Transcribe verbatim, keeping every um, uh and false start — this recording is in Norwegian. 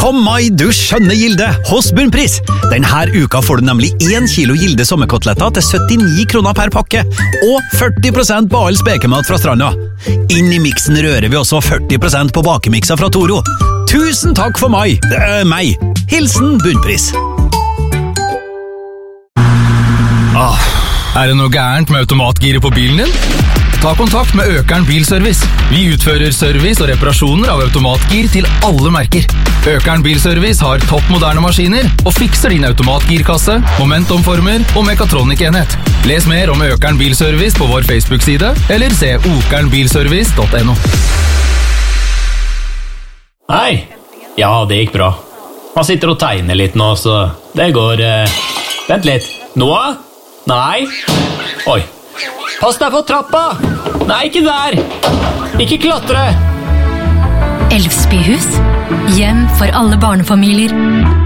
Kom mai, du skjønne Gilde, hos Bunnpris. Denne uka får du nemlig én kilo Gilde sommerkoteletter til syttini kroner per pakke, og førti prosent på all spekemat fra stranda. Inn i miksen rører vi også førti prosent på bakemikser fra Toro. Tusen takk for mai, øh, meg. Hilsen Bunnpris. Ah, er det noe gærent med automatgiret på bilen din? Ta kontakt med Økern Bilservice. Vi utfører service og reparasjoner av automatgir til alle merker. Økern Bilservice har topp moderne maskiner og fikser din automatgirkasse, momentomformer og mekatronikenhet. Les mer om Økern Bilservice på vår Facebook-side, eller se okernbilservice punktum no. Hei! Ja, det gikk bra. Man sitter og tegner litt nå, så det går... Eh... Vent litt. Noah? Nei? Oi. Pass deg på trappa! Nei, ikke der! Ikke klatre! Elvsbyhus. Hjem for alle barnefamilier.